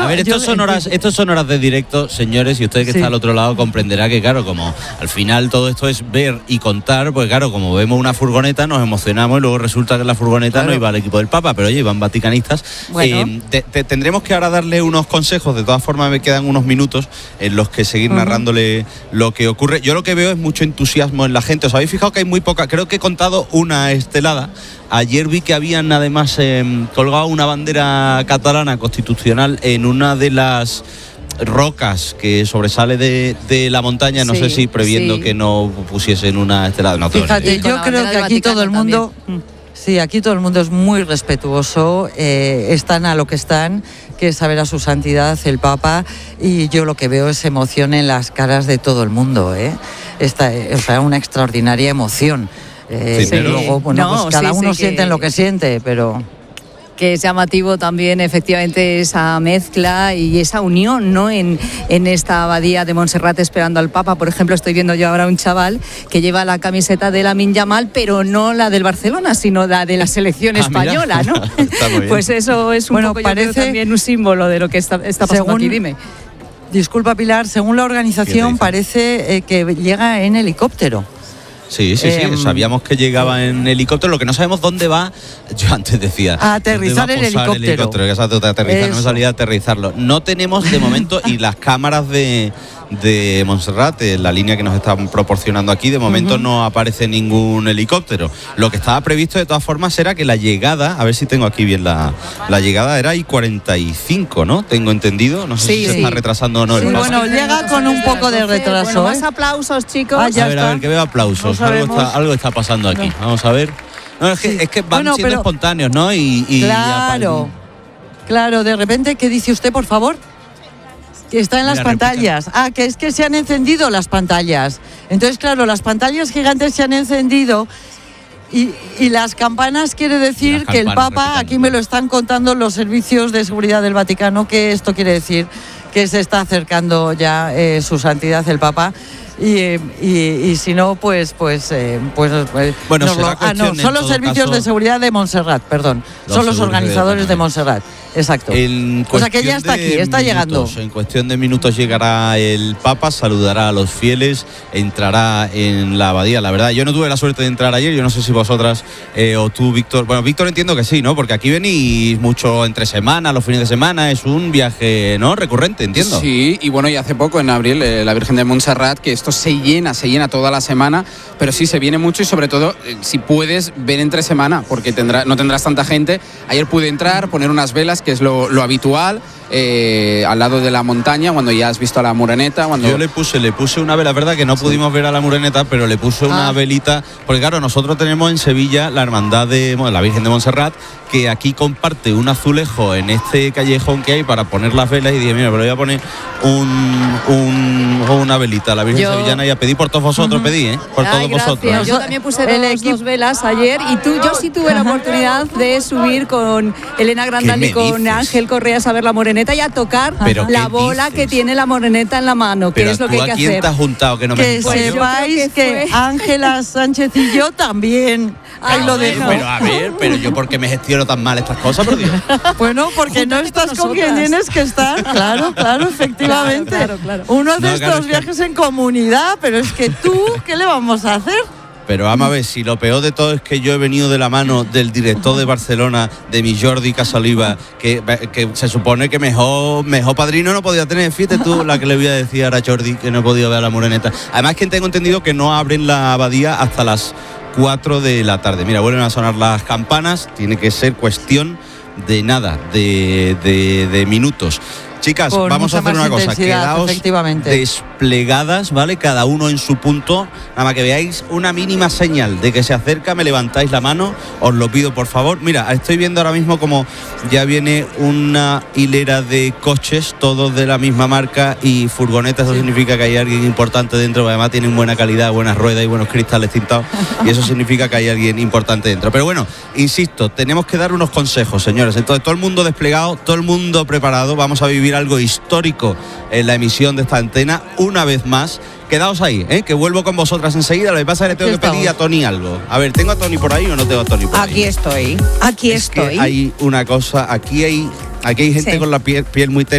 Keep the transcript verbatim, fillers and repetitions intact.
ver, estos son horas, estos son horas de directo, señores, y usted que sí. está al otro lado comprenderá que, claro, como al final todo esto es ver y contar, pues claro, como vemos una furgoneta nos emocionamos y luego resulta que en la furgoneta claro. no iba el equipo del Papa, pero oye, iban vaticanistas. Bueno. Eh, te, te, tendremos que ahora darle unos consejos, de todas formas me quedan unos minutos en los que seguir uh-huh. narrándole lo que ocurre. Yo lo que veo es mucho entusiasmo en la gente. ¿Os habéis fijado que hay muy poca? Creo que he contado una estelada. Ayer vi que habían además eh, colgado una bandera catalana constitucional en una de las rocas que sobresale de, de la montaña, no sí, sé si previendo sí. que no pusiesen una estelada. No, Fíjate, yo creo que aquí todo el mundo, también. sí, aquí todo el mundo es muy respetuoso, eh, están a lo que están, que es saber a su santidad el Papa, y yo lo que veo es emoción en las caras de todo el mundo, ¿eh? Esta, o sea, una extraordinaria emoción. Eh, sí, pero luego, bueno, no, pues cada sí, uno sí, siente que... lo que siente, pero... que es llamativo también efectivamente esa mezcla y esa unión, ¿no? En, en esta abadía de Montserrat esperando al Papa. Por ejemplo, estoy viendo yo ahora un chaval que lleva la camiseta de Lamine Yamal, pero no la del Barcelona, sino la de la selección ah, española, mira. ¿no? Pues eso es un bueno, poco parece, yo creo, también un símbolo de lo que está, está pasando según, aquí, dime. Disculpa, Pilar, según la organización parece eh, que llega en helicóptero. Sí, sí, eh, sí, sabíamos que llegaba en helicóptero, lo que no sabemos dónde va, yo antes decía... A aterrizar el helicóptero. El helicóptero, que exacto, de aterrizar, no me salía a aterrizarlo. No tenemos de momento, y las cámaras de, de Montserrat, la línea que nos están proporcionando aquí, de momento uh-huh. no aparece ningún helicóptero. Lo que estaba previsto de todas formas era que la llegada, a ver si tengo aquí bien la, la llegada, era I cuarenta y cinco, ¿no? Tengo entendido, no sé sí, si se sí. está retrasando o no. Sí, el bueno, llega con un poco de retraso. Bueno, más aplausos, chicos. Ah, ya a ver, está. a ver, que veo aplausos. Algo está, algo está pasando aquí. No. Vamos a ver. No, es que, sí. es que van bueno, siendo pero, espontáneos, ¿no? Y, y claro, claro. De repente, ¿qué dice usted, por favor? Que está en las Mira, pantallas. Repita. Ah, que es que se han encendido las pantallas. Entonces, claro, las pantallas gigantes se han encendido y, y las campanas quiere decir que el Papa, aquí me lo están contando los servicios de seguridad del Vaticano, que esto quiere decir que se está acercando ya eh, su santidad el Papa. Y, y, y si no, pues pues eh, pues, pues bueno, nos lo, ah, no, son los servicios caso, de seguridad de Montserrat, perdón, los son los organizadores de, de Montserrat, exacto. O sea que ya está aquí, está minutos, llegando. En cuestión de minutos llegará el Papa, saludará a los fieles, entrará en la abadía. La verdad, yo no tuve la suerte de entrar ayer, yo no sé si vosotras eh, o tú, Víctor. Bueno, Víctor entiendo que sí, ¿no? Porque aquí venís mucho entre semana, los fines de semana, es un viaje, ¿no? Recurrente, entiendo. Sí, y bueno, y hace poco en abril eh, la Virgen de Montserrat, que esto se llena, se llena toda la semana, pero sí se viene mucho y sobre todo eh, si puedes ver entre semana, porque tendrá, no tendrás tanta gente. Ayer pude entrar, poner unas velas, que es lo, lo habitual, eh, al lado de la montaña, cuando ya has visto a la Moreneta. Cuando... Yo le puse, le puse una vela, verdad que no sí. pudimos ver a la Moreneta, pero le puse ah. una velita, porque claro, nosotros tenemos en Sevilla la hermandad de bueno, la Virgen de Montserrat, que aquí comparte un azulejo en este callejón que hay para poner las velas, y dije, mira, pero voy a poner un, un, una velita a la Virgen yo... sevillana, y a pedir por todos vosotros, uh-huh. pedí, ¿eh? Por Ay, todos gracias. vosotros. Yo también puse dos, dos velas ayer, y tú, yo sí tuve la oportunidad de subir con Elena Grandal y con dices? Ángel Correas a ver la Moreneta y a tocar la bola dices? que tiene la Moreneta en la mano, que pero es lo que hay que hacer. ¿Quién te has juntado que no que me pues sepáis que, que Ángela Sánchez y yo también. Ahí ah, lo dejo. Pero a ver, pero yo porque me gestiono tan mal estas cosas, por Dios. Bueno, porque no estás con, con quien tienes que estar. Claro, claro, efectivamente. Claro, claro, claro. Uno de no, estos claro, viajes es que... en comunidad, pero es que tú, ¿qué le vamos a hacer? Pero vamos a ver, si lo peor de todo es que yo he venido de la mano del director de Barcelona, de mi Jordi Casaliva, que, que se supone que mejor, mejor padrino no podía tener. Fíjate tú la que le voy a decir ahora a Jordi, que no he podido ver a la Moreneta. Además, que tengo entendido que no abren la abadía hasta las cuatro de la tarde. Mira, vuelven a sonar las campanas, tiene que ser cuestión de nada, de, de, de minutos. Chicas, Con vamos a hacer una cosa, quedaos efectivamente. desplegadas, ¿vale? Cada uno en su punto, nada más que veáis una mínima señal de que se acerca, me levantáis la mano, os lo pido por favor. Mira, estoy viendo ahora mismo como ya viene una hilera de coches, todos de la misma marca y furgonetas, eso sí. significa que hay alguien importante dentro, además tienen buena calidad, buenas ruedas y buenos cristales tintados, y eso significa que hay alguien importante dentro. Pero bueno, insisto, tenemos que dar unos consejos, señores, entonces todo el mundo desplegado, todo el mundo preparado, vamos a vivir algo histórico en la emisión de esta antena una vez más. Quedaos ahí, ¿eh? Que vuelvo con vosotras enseguida. Lo que pasa es que le tengo que pedir a Tony algo. A ver, ¿tengo a Tony por ahí o no tengo a Tony por ahí? Aquí estoy, aquí es estoy. Que hay una cosa, aquí hay, aquí hay gente sí. con la piel, piel muy